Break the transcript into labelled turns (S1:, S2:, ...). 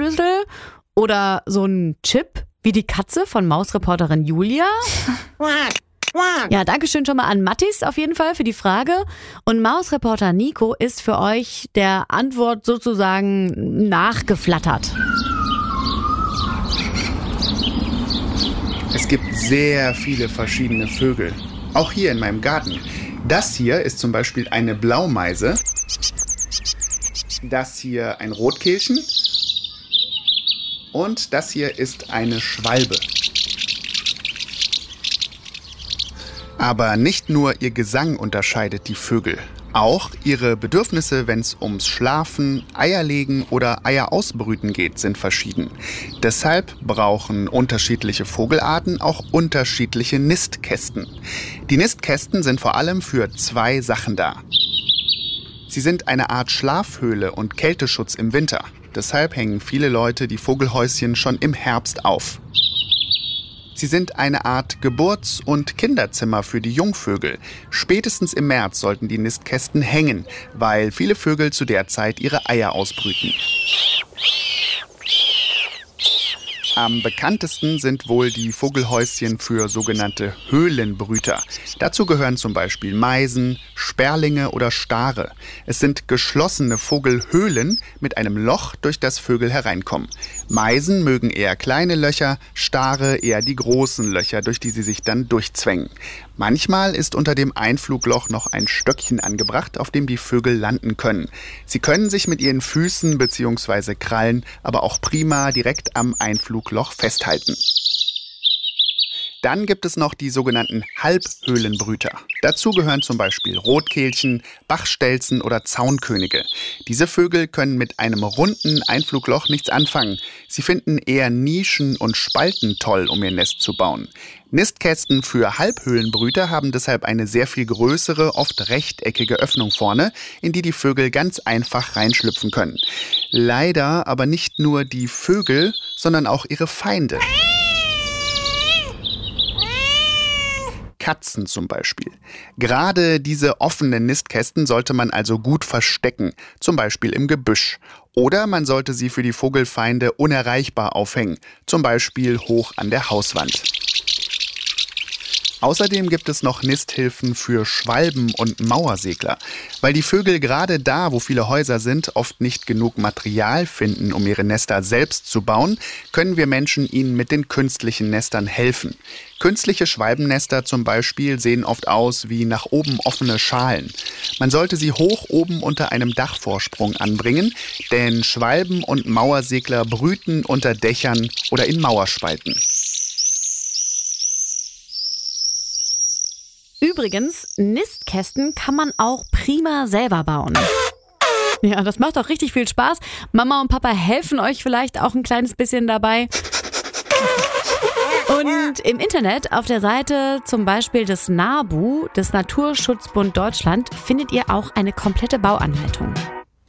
S1: Schlüssel oder so ein Chip wie die Katze von Mausreporterin Julia? Ja, dankeschön schon mal an Mattis auf jeden Fall für die Frage. Und Mausreporter Nico ist für euch der Antwort sozusagen nachgeflattert.
S2: Es gibt sehr viele verschiedene Vögel, auch hier in meinem Garten. Das hier ist zum Beispiel eine Blaumeise, das hier ein Rotkehlchen und das hier ist eine Schwalbe. Aber nicht nur ihr Gesang unterscheidet die Vögel. Auch ihre Bedürfnisse, wenn es ums Schlafen, Eierlegen oder Eier ausbrüten geht, sind verschieden. Deshalb brauchen unterschiedliche Vogelarten auch unterschiedliche Nistkästen. Die Nistkästen sind vor allem für 2 Sachen da. Sie sind eine Art Schlafhöhle und Kälteschutz im Winter. Deshalb hängen viele Leute die Vogelhäuschen schon im Herbst auf. Sie sind eine Art Geburts- und Kinderzimmer für die Jungvögel. Spätestens im März sollten die Nistkästen hängen, weil viele Vögel zu der Zeit ihre Eier ausbrüten. Am bekanntesten sind wohl die Vogelhäuschen für sogenannte Höhlenbrüter. Dazu gehören zum Beispiel Meisen, Sperlinge oder Stare. Es sind geschlossene Vogelhöhlen mit einem Loch, durch das Vögel hereinkommen. Meisen mögen eher kleine Löcher, Stare eher die großen Löcher, durch die sie sich dann durchzwängen. Manchmal ist unter dem Einflugloch noch ein Stöckchen angebracht, auf dem die Vögel landen können. Sie können sich mit ihren Füßen bzw. Krallen aber auch prima direkt am Einflugloch festhalten. Dann gibt es noch die sogenannten Halbhöhlenbrüter. Dazu gehören zum Beispiel Rotkehlchen, Bachstelzen oder Zaunkönige. Diese Vögel können mit einem runden Einflugloch nichts anfangen. Sie finden eher Nischen und Spalten toll, um ihr Nest zu bauen. Nistkästen für Halbhöhlenbrüter haben deshalb eine sehr viel größere, oft rechteckige Öffnung vorne, in die die Vögel ganz einfach reinschlüpfen können. Leider aber nicht nur die Vögel, sondern auch ihre Feinde. Katzen zum Beispiel. Gerade diese offenen Nistkästen sollte man also gut verstecken, zum Beispiel im Gebüsch. Oder man sollte sie für die Vogelfeinde unerreichbar aufhängen, zum Beispiel hoch an der Hauswand. Außerdem gibt es noch Nisthilfen für Schwalben und Mauersegler. Weil die Vögel gerade da, wo viele Häuser sind, oft nicht genug Material finden, um ihre Nester selbst zu bauen, können wir Menschen ihnen mit den künstlichen Nestern helfen. Künstliche Schwalbennester zum Beispiel sehen oft aus wie nach oben offene Schalen. Man sollte sie hoch oben unter einem Dachvorsprung anbringen, denn Schwalben und Mauersegler brüten unter Dächern oder in Mauerspalten.
S1: Übrigens, Nistkästen kann man auch prima selber bauen. Ja, das macht auch richtig viel Spaß. Mama und Papa helfen euch vielleicht auch ein kleines bisschen dabei. Und im Internet, auf der Seite zum Beispiel des NABU, des Naturschutzbund Deutschland, findet ihr auch eine komplette Bauanleitung.